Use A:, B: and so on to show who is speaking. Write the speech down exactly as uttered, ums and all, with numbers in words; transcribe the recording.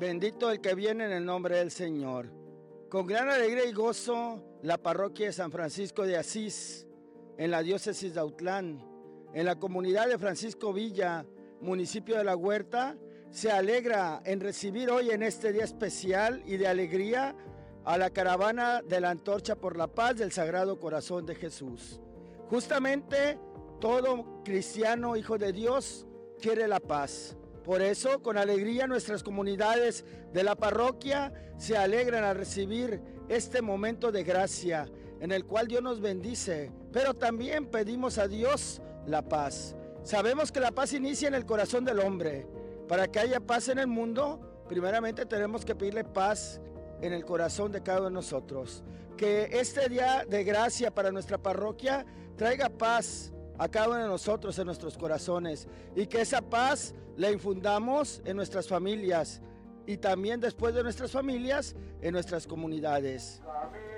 A: Bendito el que viene en el nombre del Señor. Con gran alegría y gozo, la parroquia de San Francisco de Asís, en la diócesis de Autlán, en la comunidad de Francisco Villa, municipio de La Huerta, se alegra en recibir hoy en este día especial y de alegría a la caravana de la Antorcha por la Paz del Sagrado Corazón de Jesús. Justamente todo cristiano, hijo de Dios, quiere la paz. Por eso, con alegría, nuestras comunidades de la parroquia se alegran al recibir este momento de gracia en el cual Dios nos bendice, pero también pedimos a Dios la paz. Sabemos que la paz inicia en el corazón del hombre. Para que haya paz en el mundo, primeramente tenemos que pedirle paz en el corazón de cada uno de nosotros. Que este día de gracia para nuestra parroquia traiga paz a cada uno de nosotros en nuestros corazones, y que esa paz la infundamos en nuestras familias y también después de nuestras familias en nuestras comunidades.
B: Amén.